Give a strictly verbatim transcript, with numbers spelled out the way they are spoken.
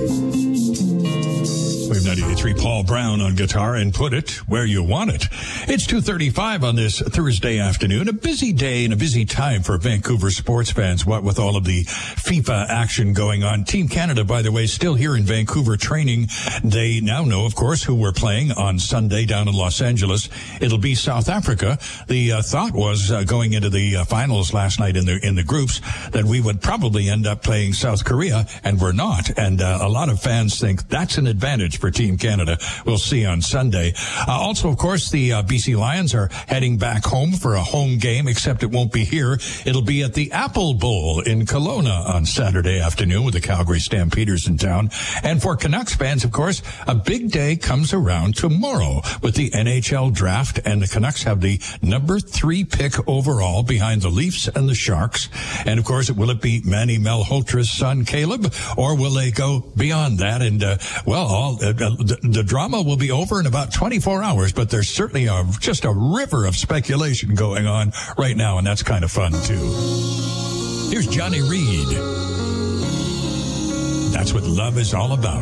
We have ninety-eight point three Paul Brown on guitar and Put It Where You Want It. It's two thirty-five on this Thursday afternoon. A busy day and a busy time for Vancouver sports fans, what with all of the FIFA action going on. Team Canada, by the way, still here in Vancouver training. They now know, of course, who we're playing on Sunday down in Los Angeles. It'll be South Africa. The uh, thought was uh, going into the uh, finals last night in the in the groups that we would probably end up playing South Korea, and we're not. And uh, a lot of fans think that's an advantage for Team Canada. We'll see on Sunday. Uh, also, of course, the uh, B C Lions are heading back home for a home game, except it won't be here. It'll be at the Apple Bowl in Kelowna on Saturday afternoon with the Calgary Stampeders in town. And for Canucks fans, of course, a big day comes around tomorrow with the N H L draft, and the Canucks have the number three pick overall behind the Leafs and the Sharks. And, of course, will it be Manny Malhotra's son, Caleb, or will they go beyond that? And, uh, well, all uh, the, the drama will be over in about twenty-four hours, but there's certainly a, just a river of speculation going on right now, and that's kind of fun, too. Here's Johnny Reed. That's what love is all about.